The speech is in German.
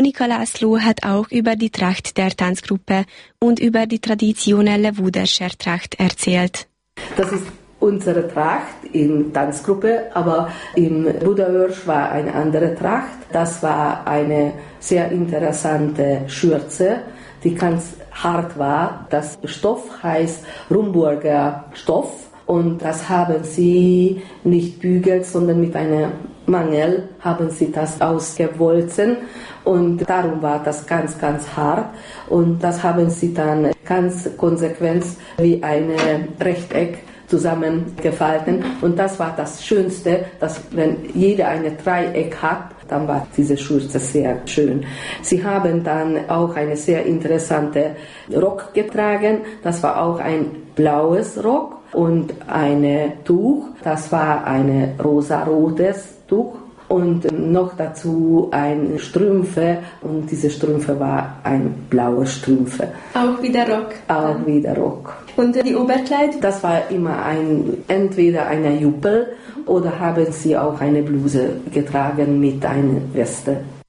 Nika Laszlo hat auch über die Tracht der Tanzgruppe und über die traditionelle Wuderscher-Tracht erzählt. Das ist unsere Tracht in Tanzgruppe, aber im Budaörs war eine andere Tracht. Das war eine sehr interessante Schürze, die ganz hart war. Das Stoff heißt Rumburger Stoff und das haben sie nicht bügelt, sondern mit einem Mangel haben sie das ausgewolzen und darum war das ganz, ganz hart und das haben sie dann ganz konsequent wie ein Rechteck zusammengefalten und das war das Schönste, dass wenn jeder ein Dreieck hat, dann war diese Schürze sehr schön. Sie haben dann auch eine sehr interessante Rock getragen, das war auch ein blaues Rock und ein Tuch, das war ein rosarotes Tuch. Und noch dazu ein Strümpfe und diese Strümpfe war ein blauer Strümpfe. Auch wieder Rock? Auch wieder Rock. Und die Oberkleid? Das war immer entweder eine Juppel oder haben sie auch eine Bluse getragen mit einer Weste.